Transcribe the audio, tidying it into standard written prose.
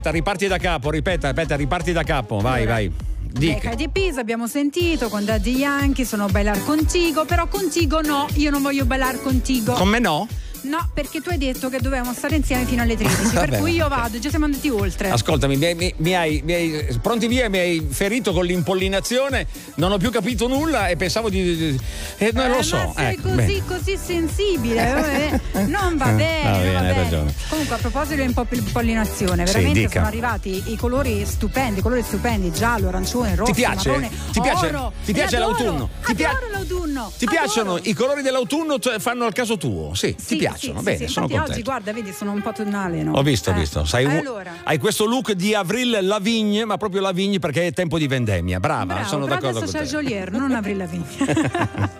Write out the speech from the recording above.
Riparti da capo, ripeta, riparti da capo, vai, allora, vai. Dica. Black Eyed Peas abbiamo sentito, con Daddy Yankee sono Bailar Contigo, però contigo no, io non voglio bailar contigo. Con me no? No, perché tu hai detto che dovevamo stare insieme fino alle 13, per cui io vado, già siamo andati oltre. Ascoltami, mi hai pronti via, mi hai ferito con l'impollinazione, non ho più capito nulla e pensavo non lo so. Ma sei così sensibile, non va bene, va bene, non va hai bene. ragione. Comunque, a proposito di impollinazione, veramente sono arrivati i colori stupendi, giallo, arancione, rosso, marrone, oro. Ti piace l'autunno? Adoro l'autunno. Ti piacciono i colori dell'autunno? Fanno al caso tuo? Sì, ti piacciono. Bene, sono contento. Oggi, guarda, vedi, sono un po' tonale, no? Ho visto. Allora. Hai questo look di Avril Lavigne, ma proprio Lavigne perché è tempo di vendemmia. Brava, sono d'accordo con te. Però adesso c'è il Jolier, non Avril Lavigne.